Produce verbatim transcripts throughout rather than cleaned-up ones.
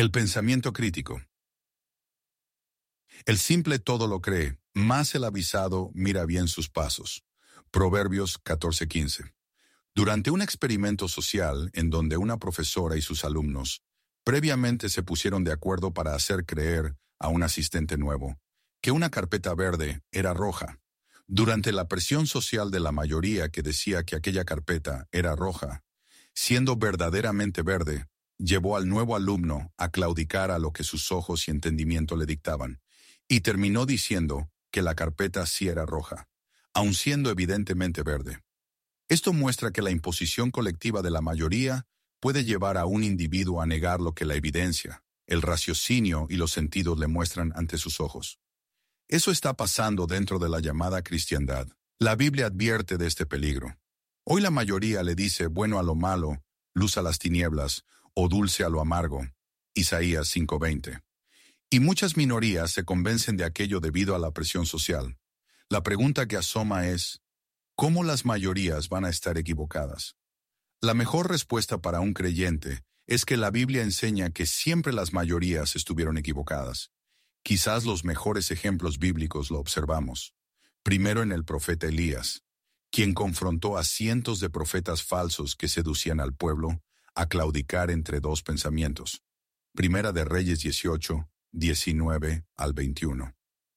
El pensamiento crítico. El simple todo lo cree, mas el avisado mira bien sus pasos. Proverbios catorce quince. Durante un experimento social en donde una profesora y sus alumnos previamente se pusieron de acuerdo para hacer creer a un asistente nuevo que una carpeta verde era roja, durante la presión social de la mayoría que decía que aquella carpeta era roja, siendo verdaderamente verde, llevó al nuevo alumno a claudicar a lo que sus ojos y entendimiento le dictaban, y terminó diciendo que la carpeta sí era roja, aun siendo evidentemente verde. Esto muestra que la imposición colectiva de la mayoría puede llevar a un individuo a negar lo que la evidencia, el raciocinio y los sentidos le muestran ante sus ojos. Eso está pasando dentro de la llamada cristiandad. La Biblia advierte de este peligro. Hoy la mayoría le dice bueno a lo malo, luz a las tinieblas, o dulce a lo amargo. Isaías cinco veinte. Y muchas minorías se convencen de aquello debido a la presión social. La pregunta que asoma es, ¿cómo las mayorías van a estar equivocadas? La mejor respuesta para un creyente es que la Biblia enseña que siempre las mayorías estuvieron equivocadas. Quizás los mejores ejemplos bíblicos lo observamos. Primero en el profeta Elías, quien confrontó a cientos de profetas falsos que seducían al pueblo a claudicar entre dos pensamientos. Primera de Reyes dieciocho, diecinueve al veintiuno.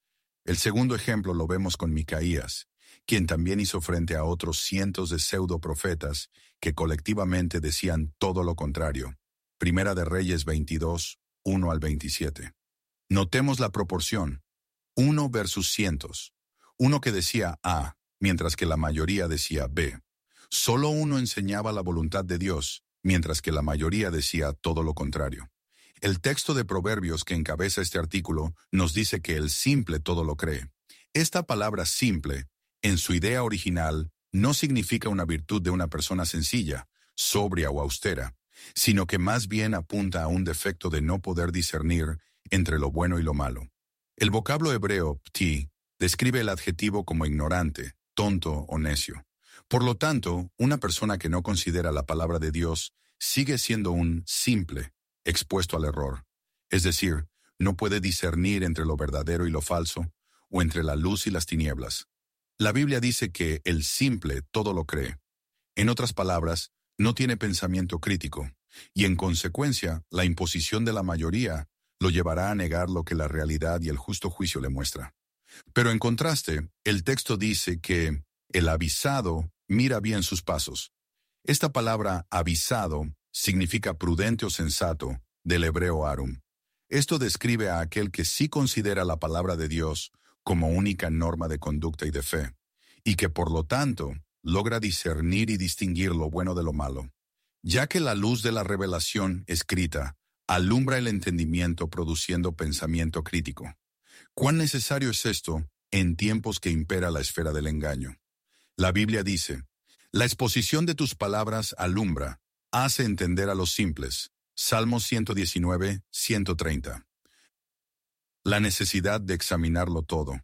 El segundo ejemplo lo vemos con Micaías, quien también hizo frente a otros cientos de pseudoprofetas que colectivamente decían todo lo contrario. Primera de Reyes veintidós, uno al veintisiete. Notemos la proporción, uno versus cientos. Uno que decía A, mientras que la mayoría decía B. Solo uno enseñaba la voluntad de Dios, mientras que la mayoría decía todo lo contrario. El texto de Proverbios que encabeza este artículo nos dice que el simple todo lo cree. Esta palabra simple, en su idea original, no significa una virtud de una persona sencilla, sobria o austera, sino que más bien apunta a un defecto de no poder discernir entre lo bueno y lo malo. El vocablo hebreo pti describe el adjetivo como ignorante, tonto o necio. Por lo tanto, una persona que no considera la palabra de Dios sigue siendo un simple, expuesto al error. Es decir, no puede discernir entre lo verdadero y lo falso, o entre la luz y las tinieblas. La Biblia dice que el simple todo lo cree. En otras palabras, no tiene pensamiento crítico, y en consecuencia, la imposición de la mayoría lo llevará a negar lo que la realidad y el justo juicio le muestra. Pero en contraste, el texto dice que el avisado mira bien sus pasos. Esta palabra avisado significa prudente o sensato, del hebreo arum. Esto describe a aquel que sí considera la palabra de Dios como única norma de conducta y de fe, y que por lo tanto logra discernir y distinguir lo bueno de lo malo, ya que la luz de la revelación escrita alumbra el entendimiento produciendo pensamiento crítico. ¿Cuán necesario es esto en tiempos que impera la esfera del engaño? La Biblia dice, la exposición de tus palabras alumbra, hace entender a los simples. Salmos ciento diecinueve, ciento treinta. La necesidad de examinarlo todo.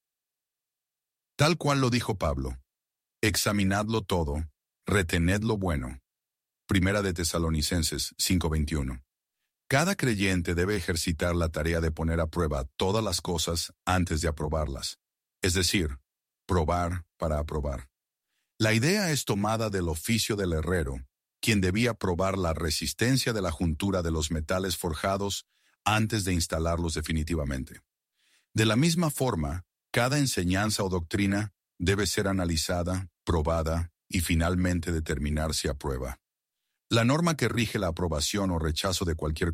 Tal cual lo dijo Pablo, examinadlo todo, retened lo bueno. Primera de Tesalonicenses cinco veintiuno. Cada creyente debe ejercitar la tarea de poner a prueba todas las cosas antes de aprobarlas, es decir, probar para aprobar. La idea es tomada del oficio del herrero, quien debía probar la resistencia de la juntura de los metales forjados antes de instalarlos definitivamente. De la misma forma, cada enseñanza o doctrina debe ser analizada, probada y finalmente determinar si aprueba. La norma que rige la aprobación o rechazo de cualquier